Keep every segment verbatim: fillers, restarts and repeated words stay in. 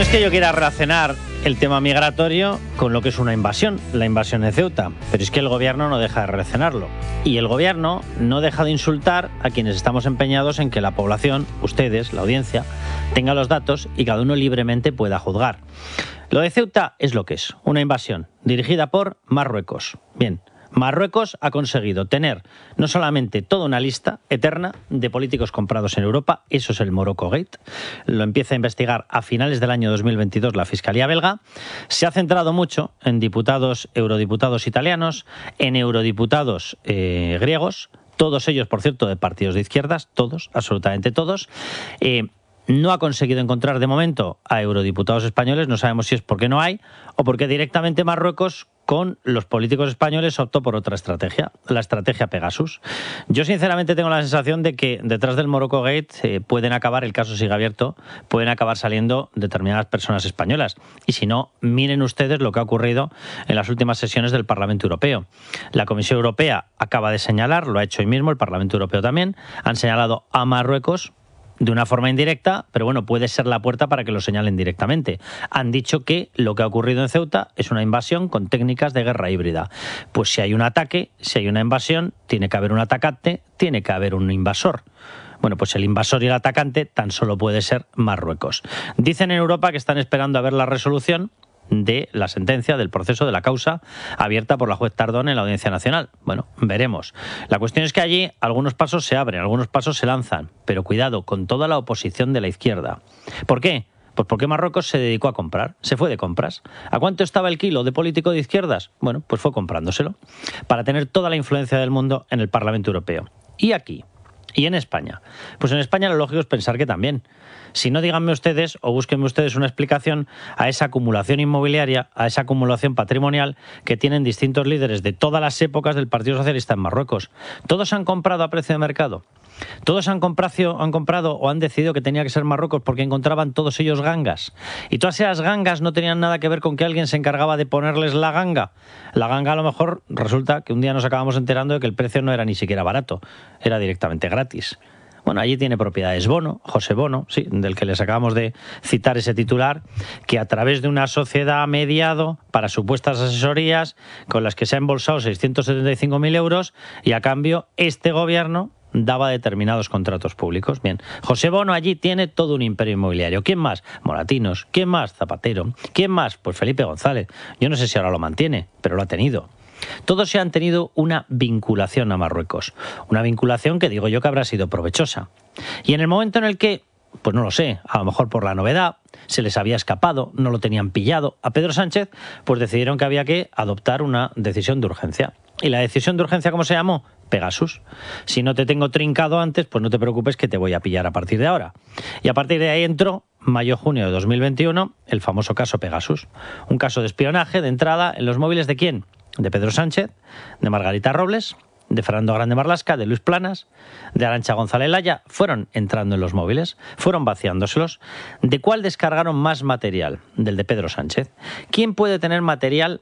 No es que yo quiera relacionar el tema migratorio con lo que es una invasión, la invasión de Ceuta, pero es que el gobierno no deja de relacionarlo. Y el gobierno no deja de insultar a quienes estamos empeñados en que la población, ustedes, la audiencia, tenga los datos y cada uno libremente pueda juzgar. Lo de Ceuta es lo que es, una invasión dirigida por Marruecos. Bien. Marruecos ha conseguido tener no solamente toda una lista eterna de políticos comprados en Europa, eso es el Morocco Gate, lo empieza a investigar a finales del año dos mil veintidós la Fiscalía belga, se ha centrado mucho en diputados, eurodiputados italianos, en eurodiputados eh, griegos, todos ellos, por cierto, de partidos de izquierdas, todos, absolutamente todos. Eh, No ha conseguido encontrar de momento a eurodiputados españoles, no sabemos si es porque no hay o porque directamente Marruecos con los políticos españoles optó por otra estrategia, la estrategia Pegasus. Yo sinceramente tengo la sensación de que detrás del Morocco Gate eh, pueden acabar, el caso sigue abierto, pueden acabar saliendo determinadas personas españolas. Y si no, miren ustedes lo que ha ocurrido en las últimas sesiones del Parlamento Europeo. La Comisión Europea acaba de señalar, lo ha hecho hoy mismo, el Parlamento Europeo también, han señalado a Marruecos de una forma indirecta, pero bueno, puede ser la puerta para que lo señalen directamente. Han dicho que lo que ha ocurrido en Ceuta es una invasión con técnicas de guerra híbrida. Pues si hay un ataque, si hay una invasión, tiene que haber un atacante, tiene que haber un invasor. Bueno, pues el invasor y el atacante tan solo puede ser Marruecos. Dicen en Europa que están esperando a ver la resolución de la sentencia, del proceso, de la causa abierta por la juez Tardón en la Audiencia Nacional. Bueno, veremos. La cuestión es que allí algunos pasos se abren, algunos pasos se lanzan, pero cuidado con toda la oposición de la izquierda. ¿Por qué? Pues porque Marruecos se dedicó a comprar, se fue de compras. ¿A cuánto estaba el kilo de político de izquierdas? Bueno, pues fue comprándoselo para tener toda la influencia del mundo en el Parlamento Europeo. Y aquí, y en España. Pues en España lo lógico es pensar que también. Si no, díganme ustedes o búsquenme ustedes una explicación a esa acumulación inmobiliaria, a esa acumulación patrimonial que tienen distintos líderes de todas las épocas del Partido Socialista en Marruecos. Todos han comprado a precio de mercado. Todos han comprado, han comprado o han decidido que tenía que ser Marruecos porque encontraban todos ellos gangas. Y todas esas gangas no tenían nada que ver con que alguien se encargaba de ponerles la ganga. La ganga a lo mejor resulta que un día nos acabamos enterando de que el precio no era ni siquiera barato, era directamente gratis. Bueno, allí tiene propiedades Bono, José Bono, sí, del que les acabamos de citar ese titular, que a través de una sociedad ha mediado para supuestas asesorías con las que se ha embolsado seiscientos setenta y cinco mil euros y a cambio este gobierno daba determinados contratos públicos. Bien, José Bono allí tiene todo un imperio inmobiliario. ¿Quién más? Moratinos. ¿Quién más? Zapatero. ¿Quién más? Pues Felipe González. Yo no sé si ahora lo mantiene, pero lo ha tenido. Todos se han tenido una vinculación a Marruecos, una vinculación que digo yo que habrá sido provechosa. Y en el momento en el que, pues no lo sé, a lo mejor por la novedad, se les había escapado, no lo tenían pillado a Pedro Sánchez, pues decidieron que había que adoptar una decisión de urgencia. ¿Y la decisión de urgencia cómo se llamó? Pegasus. Si no te tengo trincado antes, pues no te preocupes que te voy a pillar a partir de ahora. Y a partir de ahí entró, mayo-junio de dos mil veintiuno, el famoso caso Pegasus. Un caso de espionaje de entrada en los móviles ¿de quién? De Pedro Sánchez, de Margarita Robles, de Fernando Grande Marlaska, de Luis Planas, de Arantxa González Laya, fueron entrando en los móviles, fueron vaciándoselos. ¿De cuál descargaron más material? Del de Pedro Sánchez. ¿Quién puede tener material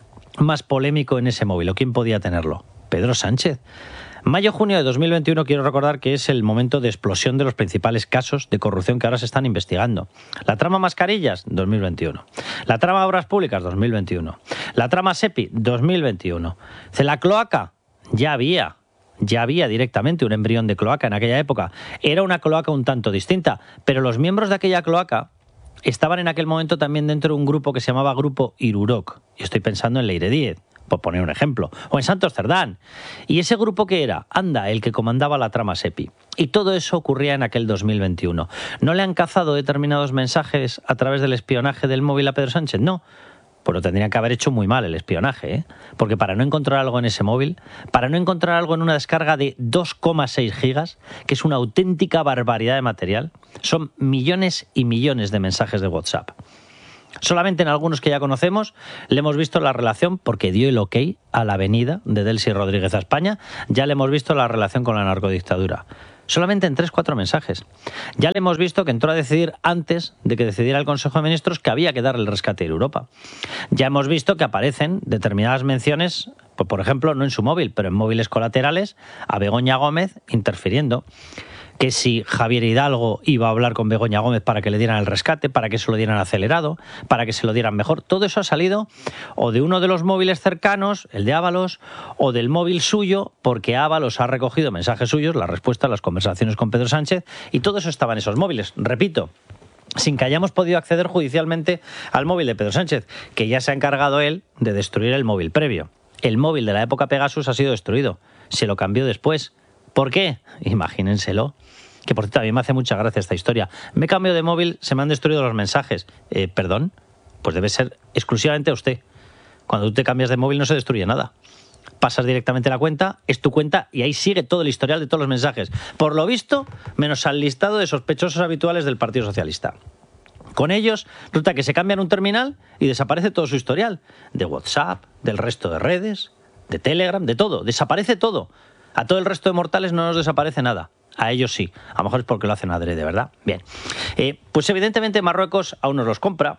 más polémico en ese móvil? ¿O quién podía tenerlo? Pedro Sánchez. Mayo-junio de dos mil veintiuno, quiero recordar que es el momento de explosión de los principales casos de corrupción que ahora se están investigando. La trama mascarillas, dos mil veintiuno. La trama obras públicas, dos mil veintiuno. La trama SEPI, dos mil veintiuno. La cloaca, ya había, ya había directamente un embrión de cloaca en aquella época. Era una cloaca un tanto distinta, pero los miembros de aquella cloaca estaban en aquel momento también dentro de un grupo que se llamaba Grupo Iruroc. Y estoy pensando en Leire Díez, por poner un ejemplo, o en Santos Cerdán. ¿Y ese grupo qué era? Anda, el que comandaba la trama SEPI. Y todo eso ocurría en aquel dos mil veintiuno. ¿No le han cazado determinados mensajes a través del espionaje del móvil a Pedro Sánchez? No. Pues lo tendrían que haber hecho muy mal el espionaje, ¿eh? Porque para no encontrar algo en ese móvil, para no encontrar algo en una descarga de dos coma seis gigas, que es una auténtica barbaridad de material, son millones y millones de mensajes de WhatsApp. Solamente en algunos que ya conocemos le hemos visto la relación, porque dio el ok a la venida de Delcy Rodríguez a España, ya le hemos visto la relación con la narcodictadura. Solamente en tres o cuatro mensajes. Ya le hemos visto que entró a decidir antes de que decidiera el Consejo de Ministros que había que darle el rescate a Europa. Ya hemos visto que aparecen determinadas menciones, pues por ejemplo, no en su móvil, pero en móviles colaterales, a Begoña Gómez interfiriendo. que si Javier Hidalgo iba a hablar con Begoña Gómez para que le dieran el rescate, para que se lo dieran acelerado, para que se lo dieran mejor. Todo eso ha salido o de uno de los móviles cercanos, el de Ábalos, o del móvil suyo, porque Ábalos ha recogido mensajes suyos, la respuesta a las conversaciones con Pedro Sánchez, y todo eso estaba en esos móviles. Repito, sin que hayamos podido acceder judicialmente al móvil de Pedro Sánchez, que ya se ha encargado él de destruir el móvil previo. El móvil de la época Pegasus ha sido destruido. Se lo cambió después. ¿Por qué? Imagínenselo. Que por cierto, a mí me hace mucha gracia esta historia. Me cambio de móvil, se me han destruido los mensajes. Eh, ¿Perdón? Pues debe ser exclusivamente a usted. Cuando tú te cambias de móvil no se destruye nada. Pasas directamente la cuenta, es tu cuenta y ahí sigue todo el historial de todos los mensajes. Por lo visto, menos al listado de sospechosos habituales del Partido Socialista. Con ellos, resulta que se cambian un terminal y desaparece todo su historial. De WhatsApp, del resto de redes, de Telegram, de todo. Desaparece todo. A todo el resto de mortales no nos desaparece nada. A ellos sí. A lo mejor es porque lo hacen adrede, ¿verdad? Bien. Eh, pues evidentemente Marruecos a unos los compra,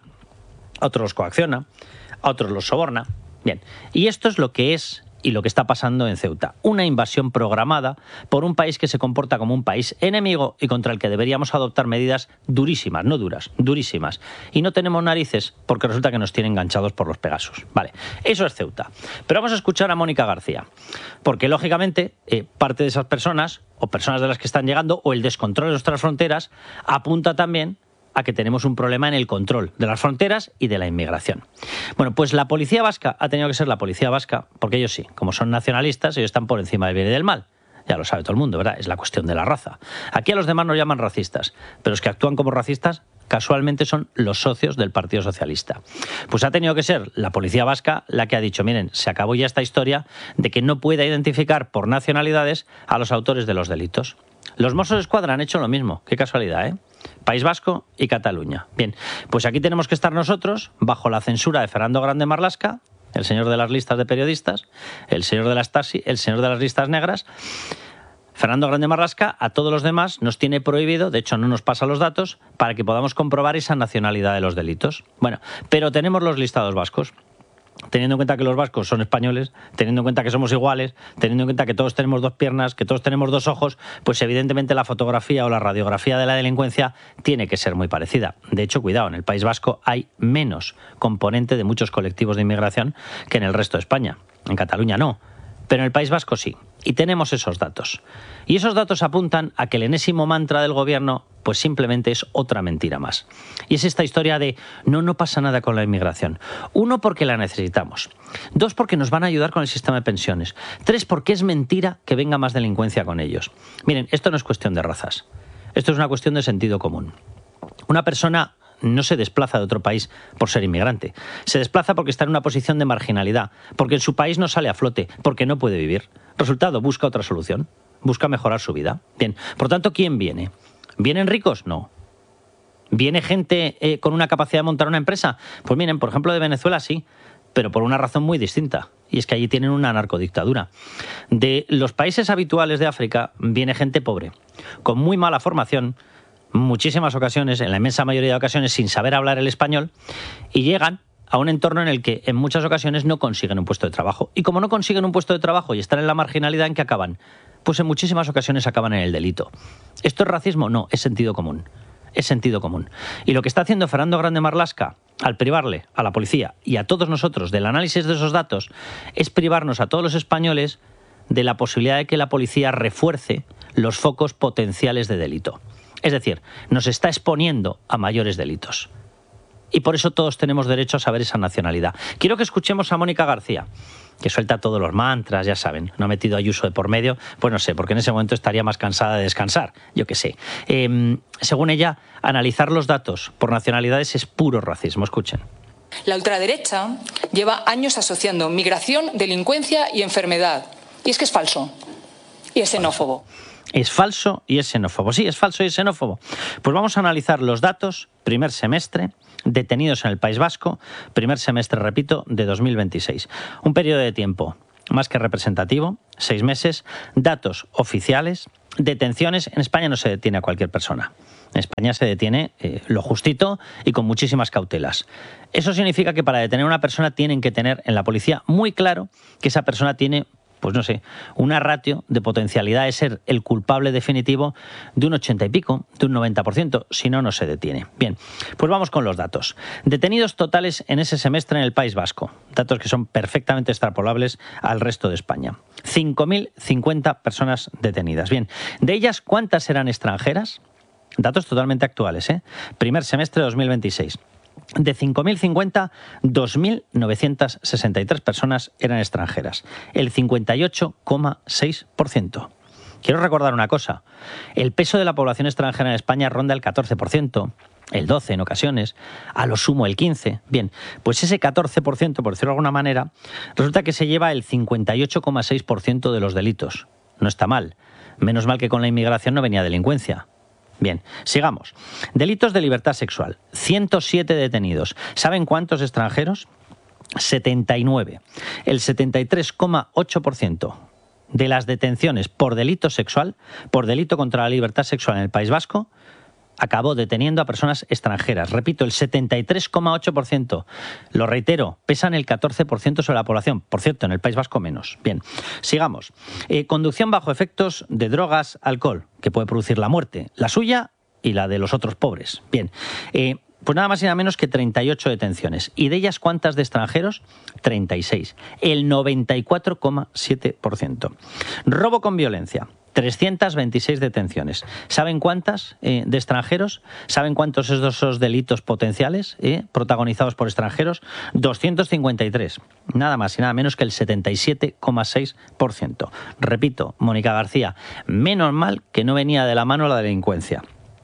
a otros los coacciona, a otros los soborna. Bien. Y esto es lo que es y lo que está pasando en Ceuta. Una invasión programada por un país que se comporta como un país enemigo y contra el que deberíamos adoptar medidas durísimas, no duras, durísimas. Y no tenemos narices porque resulta que nos tienen enganchados por los Pegasus. Vale, eso es Ceuta. Pero vamos a escuchar a Mónica García, porque lógicamente eh, parte de esas personas, o personas de las que están llegando, o el descontrol de nuestras fronteras, apunta también a que tenemos un problema en el control de las fronteras y de la inmigración. Bueno, pues la policía vasca ha tenido que ser la policía vasca, porque ellos sí, como son nacionalistas, ellos están por encima del bien y del mal. Ya lo sabe todo el mundo, ¿verdad? Es la cuestión de la raza. Aquí a los demás nos llaman racistas, pero los que actúan como racistas casualmente son los socios del Partido Socialista. Pues ha tenido que ser la policía vasca la que ha dicho, miren, se acabó ya esta historia de que no pueda identificar por nacionalidades a los autores de los delitos. Los Mossos d'Esquadra han hecho lo mismo, qué casualidad, ¿eh? País Vasco y Cataluña. Bien, pues aquí tenemos que estar nosotros bajo la censura de Fernando Grande Marlaska, el señor de las listas de periodistas, el señor de las taxi, el señor de las listas negras. Fernando Grande Marlaska a todos los demás nos tiene prohibido, de hecho no nos pasa los datos, para que podamos comprobar esa nacionalidad de los delitos. Bueno, pero tenemos los listados vascos. Teniendo en cuenta que los vascos son españoles, teniendo en cuenta que somos iguales, teniendo en cuenta que todos tenemos dos piernas, que todos tenemos dos ojos, pues evidentemente la fotografía o la radiografía de la delincuencia tiene que ser muy parecida. De hecho, cuidado, en el País Vasco hay menos componente de muchos colectivos de inmigración que en el resto de España. En Cataluña no, pero en el País Vasco sí. Y tenemos esos datos. Y esos datos apuntan a que el enésimo mantra del gobierno pues simplemente es otra mentira más. Y es esta historia de no, no pasa nada con la inmigración. Uno, porque la necesitamos. Dos, porque nos van a ayudar con el sistema de pensiones. Tres, porque es mentira que venga más delincuencia con ellos. Miren, esto no es cuestión de razas. Esto es una cuestión de sentido común. Una persona no se desplaza de otro país por ser inmigrante. Se desplaza porque está en una posición de marginalidad, porque en su país no sale a flote, porque no puede vivir. Resultado, busca otra solución, busca mejorar su vida. Bien, por tanto, ¿quién viene? ¿Vienen ricos? No. ¿Viene gente eh, con una capacidad de montar una empresa? Pues miren, por ejemplo, de Venezuela sí, pero por una razón muy distinta, y es que allí tienen una narcodictadura. De los países habituales de África viene gente pobre, con muy mala formación, muchísimas ocasiones, en la inmensa mayoría de ocasiones, sin saber hablar el español, y llegan a un entorno en el que en muchas ocasiones no consiguen un puesto de trabajo. Y como no consiguen un puesto de trabajo y están en la marginalidad, ¿en qué acaban? Pues en muchísimas ocasiones acaban en el delito. ¿Esto es racismo? No, es sentido común. Es sentido común. Y lo que está haciendo Fernando Grande Marlaska al privarle a la policía y a todos nosotros del análisis de esos datos es privarnos a todos los españoles de la posibilidad de que la policía refuerce los focos potenciales de delito. Es decir, nos está exponiendo a mayores delitos. Y por eso todos tenemos derecho a saber esa nacionalidad. Quiero que escuchemos a Mónica García, que suelta todos los mantras, ya saben. No ha metido a Ayuso de por medio, pues no sé, porque en ese momento estaría más cansada de descansar, yo qué sé. Eh, según ella, analizar los datos por nacionalidades es puro racismo. Escuchen. La ultraderecha lleva años asociando migración, delincuencia y enfermedad. Y es que es falso. Y es xenófobo. Es falso y es xenófobo. Sí, es falso y es xenófobo. Pues vamos a analizar los datos, primer semestre, detenidos en el País Vasco, primer semestre, repito, de dos mil veintiséis. Un periodo de tiempo más que representativo, seis meses, datos oficiales, detenciones. En España no se detiene a cualquier persona. En España se detiene eh, lo justito y con muchísimas cautelas. Eso significa que para detener a una persona tienen que tener en la policía muy claro que esa persona tiene pues no sé, una ratio de potencialidad de ser el culpable definitivo de un ochenta y pico, de un noventa por ciento, si no, no se detiene. Bien, pues vamos con los datos. Detenidos totales en ese semestre en el País Vasco, datos que son perfectamente extrapolables al resto de España. cinco mil cincuenta personas detenidas. Bien, de ellas, ¿cuántas eran extranjeras? Datos totalmente actuales, ¿eh? Primer semestre de dos mil veintiséis. De cinco mil cincuenta, dos mil novecientas sesenta y tres personas eran extranjeras, el cincuenta y ocho coma seis por ciento. Quiero recordar una cosa, el peso de la población extranjera en España ronda el catorce por ciento, el doce por ciento en ocasiones, a lo sumo el quince por ciento. Bien, pues ese catorce por ciento, por decirlo de alguna manera, resulta que se lleva el cincuenta y ocho coma seis por ciento de los delitos. No está mal, menos mal que con la inmigración no venía delincuencia. Bien, sigamos. Delitos de libertad sexual. ciento siete detenidos. ¿Saben cuántos extranjeros? setenta y nueve. El setenta y tres coma ocho por ciento de las detenciones por delito sexual, por delito contra la libertad sexual en el País Vasco, acabó deteniendo a personas extranjeras. Repito, el setenta y tres coma ocho por ciento. Lo reitero, pesan el catorce por ciento sobre la población. Por cierto, en el País Vasco menos. Bien, sigamos. Eh, conducción bajo efectos de drogas, alcohol, que puede producir la muerte, la suya y la de los otros pobres. Bien, eh, pues nada más y nada menos que treinta y ocho detenciones. ¿Y de ellas cuántas de extranjeros? treinta y seis. El noventa y cuatro coma siete por ciento. Robo con violencia. trescientas veintiséis detenciones. ¿Saben cuántas eh, de extranjeros? ¿Saben cuántos son esos delitos potenciales eh, protagonizados por extranjeros? doscientos cincuenta y tres. Nada más y nada menos que el setenta y siete coma seis por ciento. Repito, Mónica García, menos mal que no venía de la mano la delincuencia.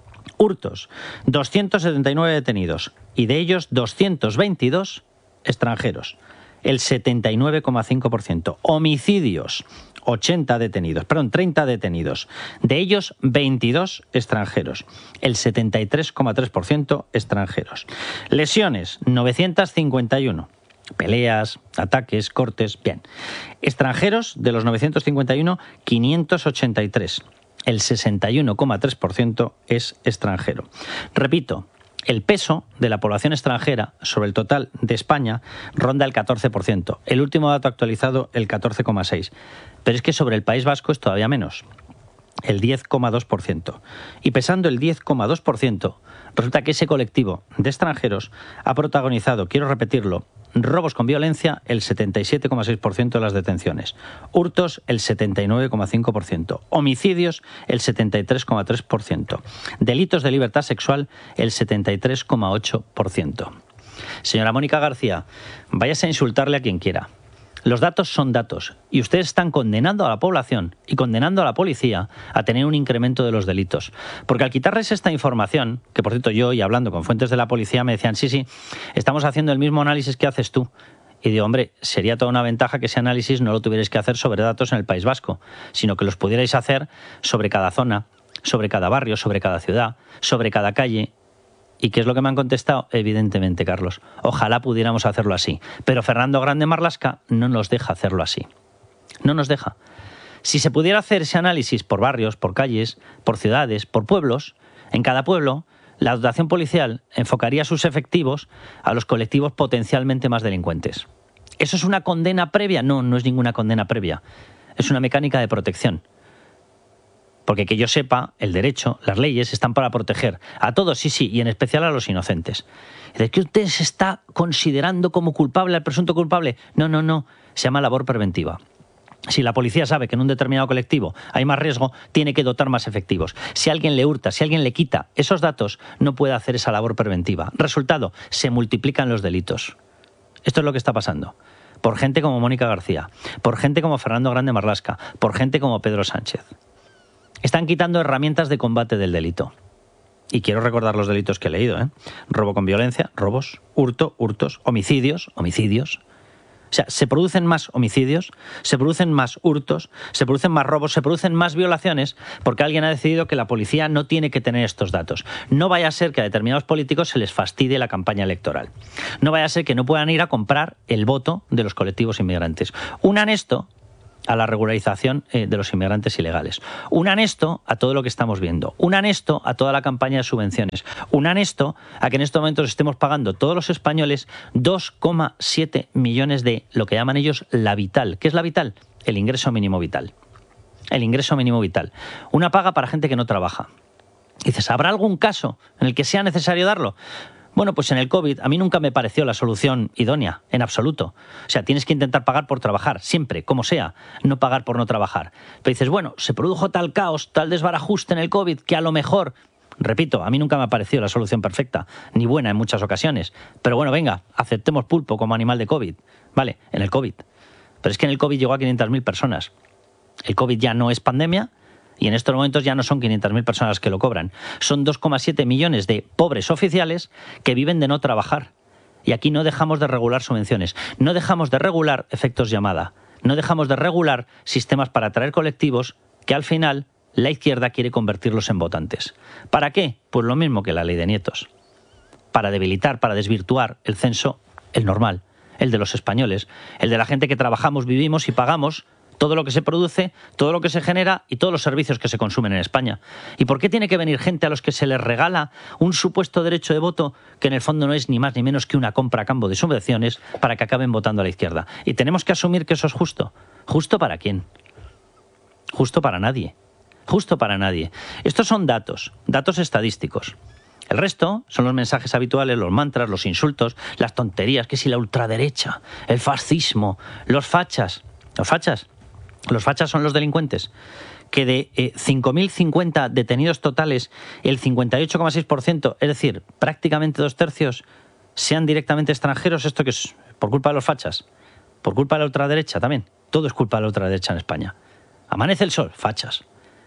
Hurtos, doscientos setenta y nueve detenidos y de ellos doscientos veintidós extranjeros. El setenta y nueve coma cinco por ciento. Homicidios, ochenta detenidos, perdón, treinta detenidos. De ellos, veintidós extranjeros. El setenta y tres coma tres por ciento extranjeros. Lesiones, novecientos cincuenta y uno. Peleas, ataques, cortes, bien. Extranjeros, de los novecientos cincuenta y uno, quinientos ochenta y tres. El sesenta y uno coma tres por ciento es extranjero. Repito, el peso de la población extranjera sobre el total de España ronda el catorce por ciento. El último dato actualizado, el catorce coma seis por ciento. Pero es que sobre el País Vasco es todavía menos, el diez coma dos por ciento. Y pesando el diez coma dos por ciento, resulta que ese colectivo de extranjeros ha protagonizado, quiero repetirlo, robos con violencia, el setenta y siete coma seis por ciento de las detenciones. Hurtos, el setenta y nueve coma cinco por ciento. Homicidios, el setenta y tres coma tres por ciento. Delitos de libertad sexual, el setenta y tres coma ocho por ciento. Señora Mónica García, váyase a insultarle a quien quiera. Los datos son datos y ustedes están condenando a la población y condenando a la policía a tener un incremento de los delitos. Porque al quitarles esta información, que por cierto yo y hablando con fuentes de la policía me decían, sí, sí, estamos haciendo el mismo análisis que haces tú. Y digo, hombre, sería toda una ventaja que ese análisis no lo tuvierais que hacer sobre datos en el País Vasco, sino que los pudierais hacer sobre cada zona, sobre cada barrio, sobre cada ciudad, sobre cada calle. ¿Y qué es lo que me han contestado? Evidentemente, Carlos, ojalá pudiéramos hacerlo así. Pero Fernando Grande Marlaska no nos deja hacerlo así. No nos deja. Si se pudiera hacer ese análisis por barrios, por calles, por ciudades, por pueblos, en cada pueblo, la dotación policial enfocaría sus efectivos a los colectivos potencialmente más delincuentes. ¿Eso es una condena previa? No, no es ninguna condena previa. Es una mecánica de protección. Porque que yo sepa, el derecho, las leyes están para proteger a todos, sí, sí, y en especial a los inocentes. ¿De qué usted se está considerando como culpable al presunto culpable? No, no, no, se llama labor preventiva. Si la policía sabe que en un determinado colectivo hay más riesgo, tiene que dotar más efectivos. Si alguien le hurta, si alguien le quita esos datos, no puede hacer esa labor preventiva. Resultado, se multiplican los delitos. Esto es lo que está pasando. Por gente como Mónica García, por gente como Fernando Grande Marlaska, por gente como Pedro Sánchez. Están quitando herramientas de combate del delito. Y quiero recordar los delitos que he leído, ¿eh? Robo con violencia, robos, hurto, hurtos, homicidios, homicidios. O sea, se producen más homicidios, se producen más hurtos, se producen más robos, se producen más violaciones porque alguien ha decidido que la policía no tiene que tener estos datos. No vaya a ser que a determinados políticos se les fastidie la campaña electoral. No vaya a ser que no puedan ir a comprar el voto de los colectivos inmigrantes. Unan esto a la regularización eh, de los inmigrantes ilegales. Unan esto a todo lo que estamos viendo. Unan esto a toda la campaña de subvenciones. Unan esto a que en estos momentos estemos pagando todos los españoles dos coma siete millones de lo que llaman ellos la vital. ¿Qué es la vital? el ingreso mínimo vital. El ingreso mínimo vital. Una paga para gente que no trabaja. Y dices, ¿habrá algún caso en el que sea necesario darlo? Bueno, pues en el COVID a mí nunca me pareció la solución idónea, en absoluto. O sea, tienes que intentar pagar por trabajar, siempre, como sea, no pagar por no trabajar. Pero dices, bueno, se produjo tal caos, tal desbarajuste en el COVID, que a lo mejor, repito, a mí nunca me ha parecido la solución perfecta, ni buena en muchas ocasiones. Pero bueno, venga, aceptemos pulpo como animal de COVID. Vale, en el COVID. Pero es que en el COVID llegó a quinientas mil personas. El COVID ya no es pandemia. Y en estos momentos ya no son quinientas mil personas que lo cobran. Son dos coma siete millones de pobres oficiales que viven de no trabajar. Y aquí no dejamos de regular subvenciones, no dejamos de regular efectos llamada, no dejamos de regular sistemas para atraer colectivos que al final la izquierda quiere convertirlos en votantes. ¿Para qué? Pues lo mismo que la ley de nietos. Para debilitar, para desvirtuar el censo, el normal, el de los españoles, el de la gente que trabajamos, vivimos y pagamos todo lo que se produce, todo lo que se genera y todos los servicios que se consumen en España. ¿Y por qué tiene que venir gente a los que se les regala un supuesto derecho de voto que en el fondo no es ni más ni menos que una compra a cambio de subvenciones para que acaben votando a la izquierda? Y tenemos que asumir que eso es justo. ¿Justo para quién? Justo para nadie. Justo para nadie. Estos son datos, datos estadísticos. El resto son los mensajes habituales, los mantras, los insultos, las tonterías, que si la ultraderecha, el fascismo, los fachas. Los fachas. Los fachas son los delincuentes, que de eh, cinco mil cincuenta detenidos totales, el cincuenta y ocho coma seis por ciento, es decir, prácticamente dos tercios, sean directamente extranjeros. ¿Esto qué es? ¿Por culpa de los fachas? ¿Por culpa de la ultraderecha también? Todo es culpa de la ultraderecha en España. Amanece el sol, fachas.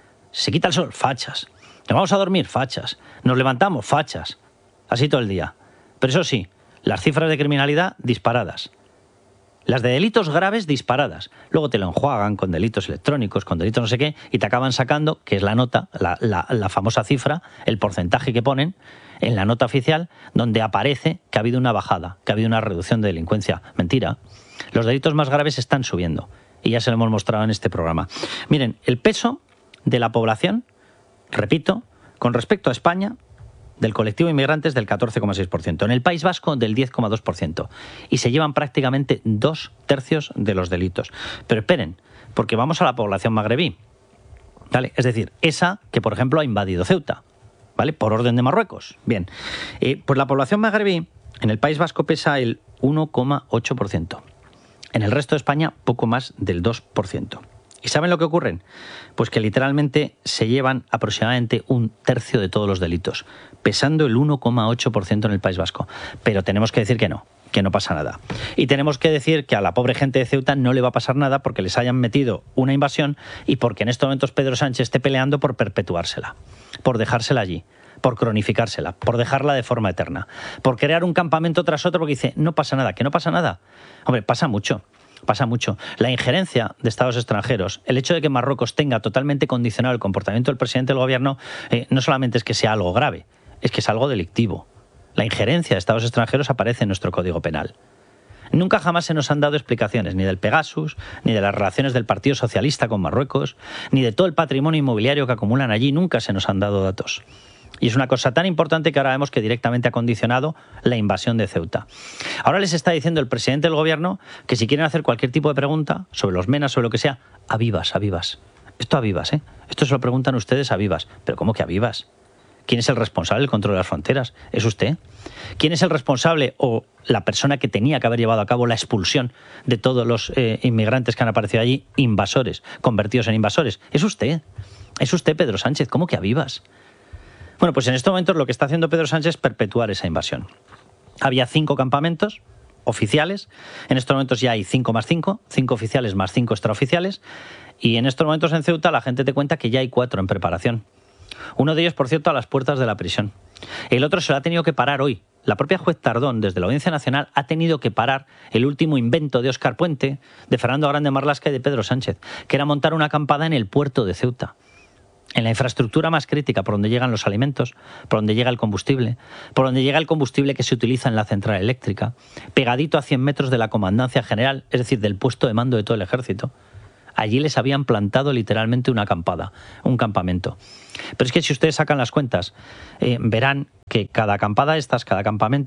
Se quita el sol, fachas. Nos vamos a dormir, fachas. Nos levantamos, fachas. Así todo el día. Pero eso sí, las cifras de criminalidad disparadas. Las de delitos graves disparadas. Luego te lo enjuagan con delitos electrónicos, con delitos no sé qué, y te acaban sacando, que es la nota, la, la, la famosa cifra, el porcentaje que ponen en la nota oficial, donde aparece que ha habido una bajada, que ha habido una reducción de delincuencia. Mentira. Los delitos más graves están subiendo. Y ya se lo hemos mostrado en este programa. Miren, el peso de la población, repito, con respecto a España, del colectivo de inmigrantes del catorce coma seis por ciento, en el País Vasco del diez coma dos por ciento, y se llevan prácticamente dos tercios de los delitos. Pero esperen, porque vamos a la población magrebí, ¿vale? Es decir, esa que, por ejemplo, ha invadido Ceuta, ¿vale? Por orden de Marruecos. Bien, eh, pues la población magrebí en el País Vasco pesa el uno coma ocho por ciento, en el resto de España poco más del dos por ciento. ¿Y saben lo que ocurre? Pues que literalmente se llevan aproximadamente un tercio de todos los delitos, pesando el uno coma ocho por ciento en el País Vasco. Pero tenemos que decir que no, que no pasa nada. Y tenemos que decir que a la pobre gente de Ceuta no le va a pasar nada porque les hayan metido una invasión y porque en estos momentos Pedro Sánchez esté peleando por perpetuársela, por dejársela allí, por cronificársela, por dejarla de forma eterna, por crear un campamento tras otro porque dice, no pasa nada, que no pasa nada. Hombre, pasa mucho. Pasa mucho. La injerencia de estados extranjeros, el hecho de que Marruecos tenga totalmente condicionado el comportamiento del presidente del gobierno, eh, no solamente es que sea algo grave, es que es algo delictivo. La injerencia de estados extranjeros aparece en nuestro Código Penal. Nunca jamás se nos han dado explicaciones ni del Pegasus, ni de las relaciones del Partido Socialista con Marruecos, ni de todo el patrimonio inmobiliario que acumulan allí. Nunca se nos han dado datos. Y es una cosa tan importante que ahora vemos que directamente ha condicionado la invasión de Ceuta. Ahora les está diciendo el presidente del gobierno que si quieren hacer cualquier tipo de pregunta sobre los menas, sobre lo que sea, a vivas, a vivas. Esto a vivas, ¿eh? Esto se lo preguntan ustedes a vivas. ¿Pero cómo que a vivas? ¿Quién es el responsable del control de las fronteras? ¿Es usted? ¿Quién es el responsable o la persona que tenía que haber llevado a cabo la expulsión de todos los eh, inmigrantes que han aparecido allí, invasores, convertidos en invasores? Es usted. Es usted, Pedro Sánchez. ¿Cómo que a vivas? Bueno, pues en estos momentos lo que está haciendo Pedro Sánchez es perpetuar esa invasión. Había cinco campamentos oficiales, en estos momentos ya hay cinco más cinco, cinco oficiales más cinco extraoficiales, y en estos momentos en Ceuta la gente te cuenta que ya hay cuatro en preparación. Uno de ellos, por cierto, a las puertas de la prisión. El otro se lo ha tenido que parar hoy. La propia juez Tardón, desde la Audiencia Nacional, ha tenido que parar el último invento de Óscar Puente, de Fernando Grande Marlaska y de Pedro Sánchez, que era montar una acampada en el puerto de Ceuta. En la infraestructura más crítica, por donde llegan los alimentos, por donde llega el combustible, por donde llega el combustible que se utiliza en la central eléctrica, pegadito a cien metros de la Comandancia General, es decir, del puesto de mando de todo el ejército. Allí les habían plantado literalmente una acampada, un campamento. Pero es que si ustedes sacan las cuentas, eh, verán que cada acampada de estas, cada campamento,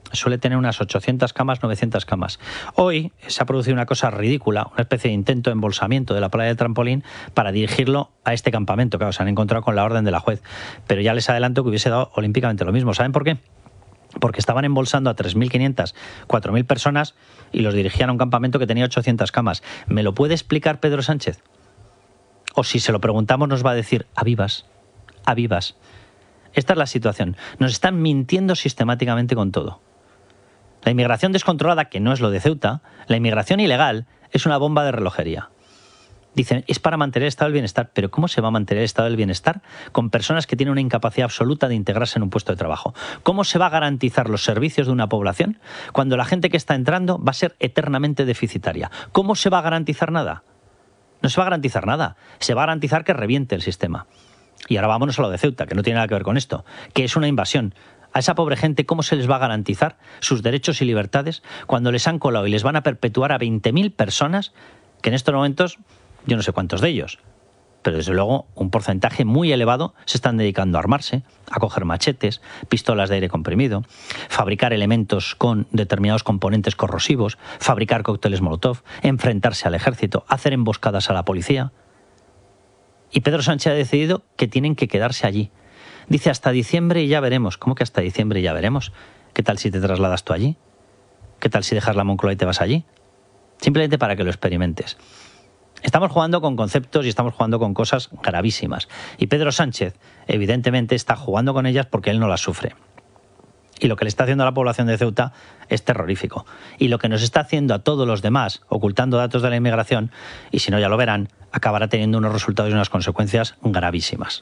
suele tener unas ochocientas camas, novecientas camas. Hoy se ha producido una cosa ridícula, una especie de intento de embolsamiento de la playa del Trampolín para dirigirlo a este campamento. Claro, se han encontrado con la orden de la juez, pero ya les adelanto que hubiese dado olímpicamente lo mismo. ¿Saben por qué? Porque estaban embolsando a tres mil quinientas, cuatro mil personas y los dirigían a un campamento que tenía ochocientas camas. ¿Me lo puede explicar Pedro Sánchez? O si se lo preguntamos nos va a decir a vivas, a vivas. Esta es la situación. Nos están mintiendo sistemáticamente con todo. La inmigración descontrolada, que no es lo de Ceuta, la inmigración ilegal es una bomba de relojería. Dicen, es para mantener el estado del bienestar. ¿Pero cómo se va a mantener el estado del bienestar con personas que tienen una incapacidad absoluta de integrarse en un puesto de trabajo? ¿Cómo se va a garantizar los servicios de una población cuando la gente que está entrando va a ser eternamente deficitaria? ¿Cómo se va a garantizar nada? No se va a garantizar nada. Se va a garantizar que reviente el sistema. Y ahora vámonos a lo de Ceuta, que no tiene nada que ver con esto, que es una invasión. A esa pobre gente, ¿cómo se les va a garantizar sus derechos y libertades cuando les han colado y les van a perpetuar a veinte mil personas, que en estos momentos, yo no sé cuántos de ellos, pero desde luego un porcentaje muy elevado se están dedicando a armarse, a coger machetes, pistolas de aire comprimido, fabricar elementos con determinados componentes corrosivos, fabricar cócteles Molotov, enfrentarse al ejército, hacer emboscadas a la policía. Y Pedro Sánchez ha decidido que tienen que quedarse allí. Dice hasta diciembre y ya veremos. ¿Cómo que hasta diciembre y ya veremos? ¿Qué tal si te trasladas tú allí? ¿Qué tal si dejas la Moncloa y te vas allí? Simplemente para que lo experimentes. Estamos jugando con conceptos y estamos jugando con cosas gravísimas. Y Pedro Sánchez, evidentemente, está jugando con ellas porque él no las sufre. Y lo que le está haciendo a la población de Ceuta es terrorífico. Y lo que nos está haciendo a todos los demás, ocultando datos de la inmigración, y si no ya lo verán, acabará teniendo unos resultados y unas consecuencias gravísimas.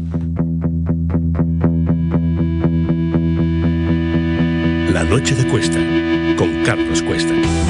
La noche de Cuesta, con Carlos Cuesta.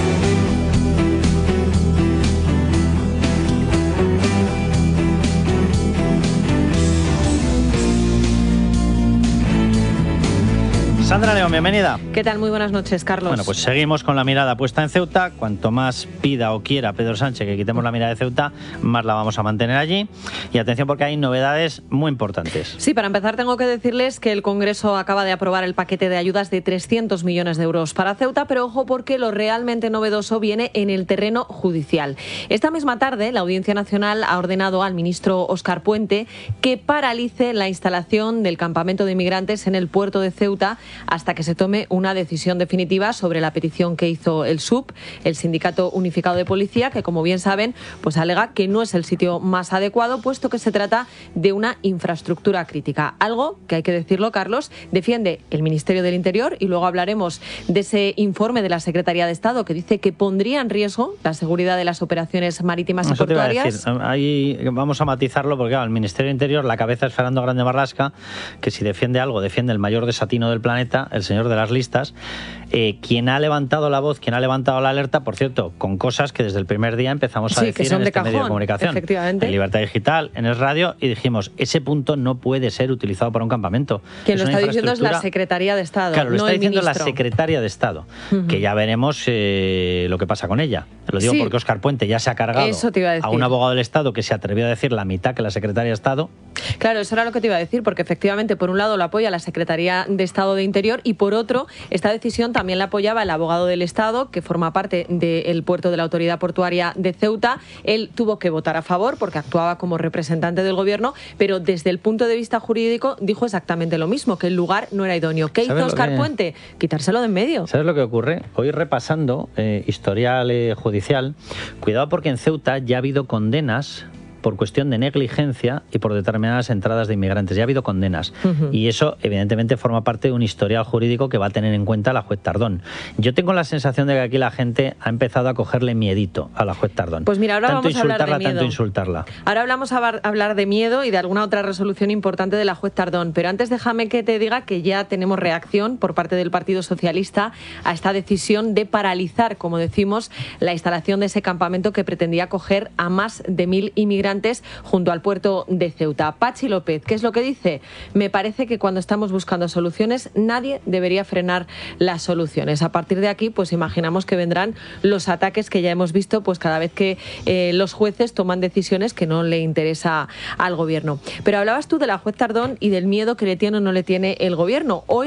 Sandra León, bienvenida. ¿Qué tal? Muy buenas noches, Carlos. Bueno, pues seguimos con la mirada puesta en Ceuta. Cuanto más pida o quiera Pedro Sánchez que quitemos la mirada de Ceuta, más la vamos a mantener allí. Y atención porque hay novedades muy importantes. Sí, para empezar tengo que decirles que el Congreso acaba de aprobar el paquete de ayudas de trescientos millones de euros para Ceuta, pero ojo porque lo realmente novedoso viene en el terreno judicial. Esta misma tarde, la Audiencia Nacional ha ordenado al ministro Óscar Puente que paralice la instalación del campamento de inmigrantes en el puerto de Ceuta hasta que se tome una decisión definitiva sobre la petición que hizo el S U P, el Sindicato Unificado de Policía, que como bien saben, pues alega que no es el sitio más adecuado, puesto que se trata de una infraestructura crítica. Algo que, hay que decirlo, Carlos, defiende el Ministerio del Interior, y luego hablaremos de ese informe de la Secretaría de Estado que dice que pondría en riesgo la seguridad de las operaciones marítimas y Eso portuarias. Te iba a decir. Ahí vamos a matizarlo porque claro, el Ministerio del Interior, la cabeza es Fernando Grande Marlaska, que si defiende algo, defiende el mayor desatino del planeta, el señor de las listas, eh, quien ha levantado la voz, quien ha levantado la alerta, por cierto, con cosas que desde el primer día empezamos a sí, decir que son en de este cajón, medio de comunicación, efectivamente. en Libertad Digital, en el radio, y dijimos, ese punto no puede ser utilizado para un campamento. Quien es lo una está diciendo es la infraestructura... Secretaría de Estado, Claro, lo no está el diciendo ministro. la Secretaria de Estado, uh-huh. que ya veremos eh, lo que pasa con ella. Lo digo sí. porque Óscar Puente ya se ha cargado Eso te iba a decir. a un abogado del Estado que se atrevió a decir la mitad que la Secretaria de Estado. Claro, eso era lo que te iba a decir, porque efectivamente, por un lado lo apoya la Secretaría de Estado de Interior y por otro, esta decisión también la apoyaba el abogado del Estado, que forma parte del puerto de la Autoridad Portuaria de Ceuta. Él tuvo que votar a favor porque actuaba como representante del Gobierno, pero desde el punto de vista jurídico dijo exactamente lo mismo, que el lugar no era idóneo. ¿Qué hizo Óscar que... Puente? Quitárselo de en medio. ¿Sabes lo que ocurre? Hoy repasando eh, historial eh, judicial, cuidado porque en Ceuta ya ha habido condenas por cuestión de negligencia y por determinadas entradas de inmigrantes. Ya ha habido condenas. Uh-huh. Y eso, evidentemente, forma parte de un historial jurídico que va a tener en cuenta la juez Tardón. Yo tengo la sensación de que aquí la gente ha empezado a cogerle miedito a la juez Tardón. Pues mira, ahora tanto vamos a hablar de miedo. Tanto insultarla. Ahora hablamos a hablar de miedo y de alguna otra resolución importante de la juez Tardón. Pero antes déjame que te diga que ya tenemos reacción por parte del Partido Socialista a esta decisión de paralizar, como decimos, la instalación de ese campamento que pretendía acoger a más de mil inmigrantes junto al puerto de Ceuta. Pachi López, ¿qué es lo que dice? Me parece que cuando estamos buscando soluciones, nadie debería frenar las soluciones. A partir de aquí, pues imaginamos que vendrán los ataques que ya hemos visto pues cada vez que eh, los jueces toman decisiones que no le interesa al Gobierno. Pero hablabas tú de la juez Tardón y del miedo que le tiene o no le tiene el Gobierno. Hoy